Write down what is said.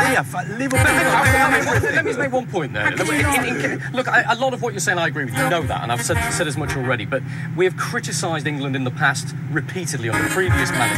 Liverpool. Let me make one point there. Look, a lot of what you're saying, I agree with. You know that, and I've said as much already. But we have criticised England in the past repeatedly under previous managers